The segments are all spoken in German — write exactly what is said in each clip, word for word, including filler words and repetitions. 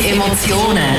Emotionen.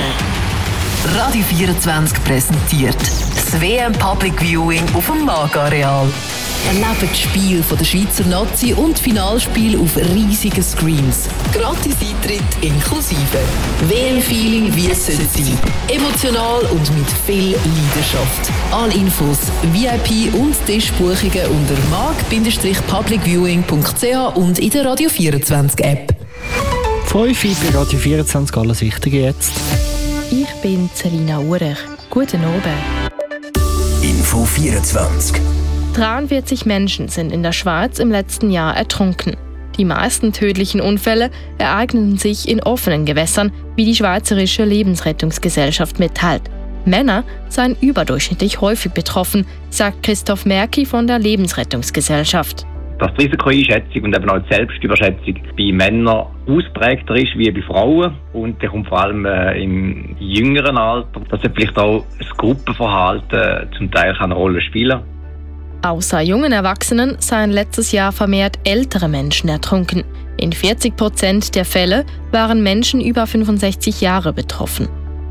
Radio vierundzwanzig präsentiert das W M Public Viewing auf dem Mag-Areal. Erlebt das Spiel von der Schweizer Nazi und Finalspiel auf riesigen Screens. Gratis Eintritt inklusive. W M-Feeling wie es sollte sein. Emotional und mit viel Leidenschaft. Alle Infos, V I P und Tischbuchungen unter mag public viewing punkt c h und in der Radio vierundzwanzig App. fünf bei Radio vierundzwanzig, alles Wichtige jetzt. Ich bin Selina Urech. Guten Abend. Info vierundzwanzig. dreiundvierzig Menschen sind in der Schweiz im letzten Jahr ertrunken. Die meisten tödlichen Unfälle ereigneten sich in offenen Gewässern, wie die Schweizerische Lebensrettungsgesellschaft mitteilt. Männer seien überdurchschnittlich häufig betroffen, sagt Christoph Merki von der Lebensrettungsgesellschaft. Dass die Risikoeinschätzung und eben auch die Selbstüberschätzung bei Männern ausprägter ist wie bei Frauen. Und der kommt vor allem äh, im jüngeren Alter, dass vielleicht auch das Gruppenverhalten zum Teil eine Rolle spielen kann. Außer jungen Erwachsenen seien letztes Jahr vermehrt ältere Menschen ertrunken. In vierzig Prozent der Fälle waren Menschen über fünfundsechzig Jahre betroffen.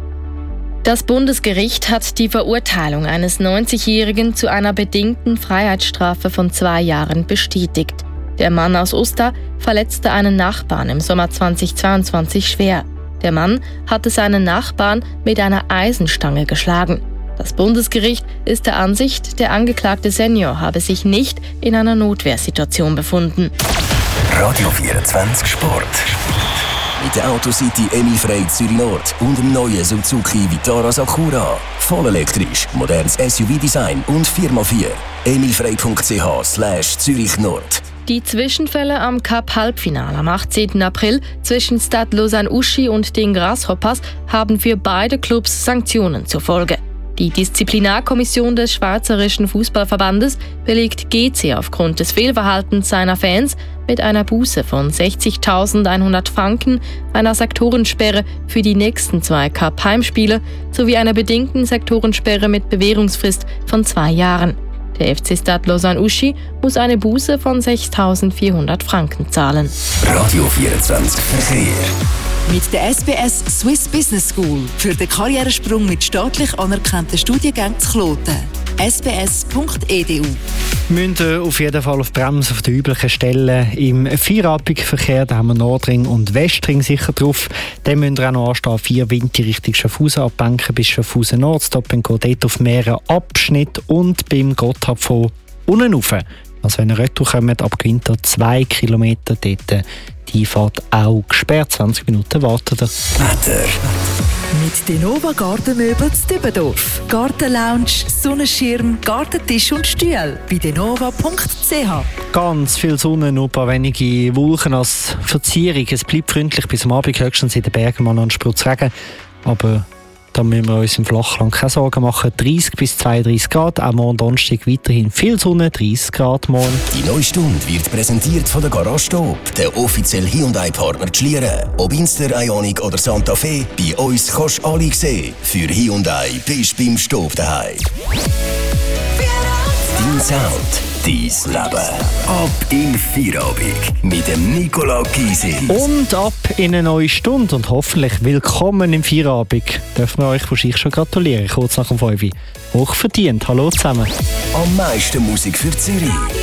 Das Bundesgericht hat die Verurteilung eines neunzigjährigen zu einer bedingten Freiheitsstrafe von zwei Jahren bestätigt. Der Mann aus Uster verletzte einen Nachbarn im Sommer zweitausendzweiundzwanzig schwer. Der Mann hatte seinen Nachbarn mit einer Eisenstange geschlagen. Das Bundesgericht ist der Ansicht, der angeklagte Senior habe sich nicht in einer Notwehrsituation befunden. Radio vierundzwanzig Sport. Mit der Autocity Emilfrei Zürich Nord und dem neuen Suzuki Vitara Sakura. Voll elektrisch, modernes S U V-Design und Firma vier. emilfrei punkt c h slash Zürich Nord. Die Zwischenfälle am Cup-Halbfinale am achtzehnten April zwischen Stade Lausanne-Uschi und den Grasshoppers haben für beide Clubs Sanktionen zur Folge. Die Disziplinarkommission des Schweizerischen Fußballverbandes belegt G C aufgrund des Fehlverhaltens seiner Fans mit einer Buße von sechzigtausendeinhundert Franken, einer Sektorensperre für die nächsten zwei Cup-Heimspiele sowie einer bedingten Sektorensperre mit Bewährungsfrist von zwei Jahren. Der F C Stade Lausanne-Uschi muss eine Buße von sechstausendvierhundert Franken zahlen. Radio vierundzwanzig Verkehr. Mit der S B S Swiss Business School für den Karrieresprung mit staatlich anerkannten Studiengängen zu Kloten. s b s punkt e d u. Wir müssen auf jeden Fall auf die Bremse auf den üblichen Stellen. Im Vierabendverkehr haben wir Nordring und Westring sicher drauf. Dann müsst ihr auch noch anstehen, vier Winter Richtung Schaffhausen abbanken bis Schaffhausen Nord. Stop and go dort auf mehreren Abschnitten und beim Gotthard von unten rauf. Also wenn ihr retour kommt, ab Gewinter zwei Kilometer dort die Einfahrt auch gesperrt. zwanzig Minuten warten da. Wetter. Mit Denova Gartenmöbel zu Dübendorf. Gartenlounge, Sonnenschirm, Gartentisch und Stühle bei denova punkt c h. Ganz viel Sonne, nur ein paar wenige Wolken als Verzierung. Es bleibt freundlich bis am Abend, höchstens in den Bergen mal noch ein Sprutz Regen. Aber da müssen wir uns im Flachland keine Sorgen machen. dreißig bis zweiunddreißig Grad, auch morgen Donnerstag weiterhin viel Sonne, dreißig Grad morgen. Die neue Stunde wird präsentiert von der Garage Stop, der offizielle Hyundai-Partner Schlieren. Ob Inster, Ioniq oder Santa Fe, bei uns kannst du alle sehen. Für Hyundai bist du beim Stop daheim. Dein Sound, dein Leben. Ab in Feierabend mit dem Nicola Gysi. Und ab in eine neue Stunde und hoffentlich willkommen im Feierabend. Dürfen wir euch wahrscheinlich schon gratulieren, kurz nach dem fünf. Hochverdient. Hallo zusammen. Am meisten Musik für Zürich.